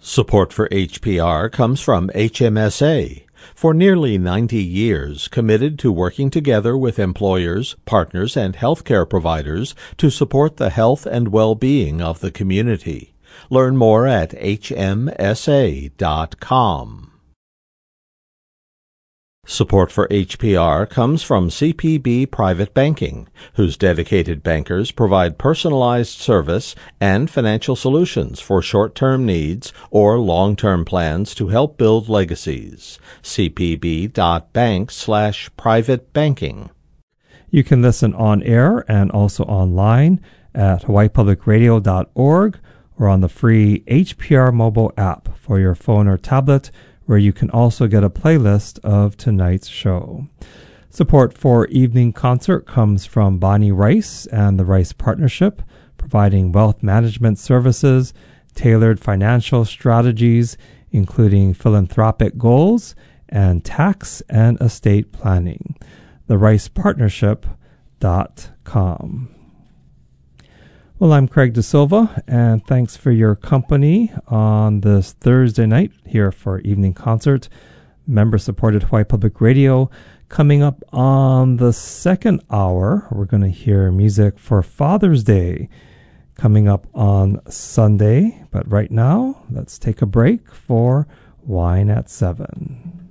Support for HPR comes from HMSA. For nearly 90 years, committed to working together with employers, partners, and healthcare providers to support the health and well-being of the community. Learn more at hmsa.com. Support for HPR comes from CPB Private Banking, whose dedicated bankers provide personalized service and financial solutions for short-term needs or long-term plans to help build legacies. cpb.bank/privatebanking. You can listen on air and also online at hawaiipublicradio.org or on the free HPR mobile app for your phone or tablet, where you can also get a playlist of tonight's show. Support for Evening Concert comes from Bonnie Rice and the Rice Partnership, providing wealth management services, tailored financial strategies, including philanthropic goals, and tax and estate planning. TheRicePartnership.com. Well, I'm Craig De Silva, and thanks for your company on this Thursday night here for Evening Concert, member-supported Hawaii Public Radio. Coming up on the second hour, we're going to hear music for Father's Day coming up on Sunday. But right now, let's take a break for Wine at 7.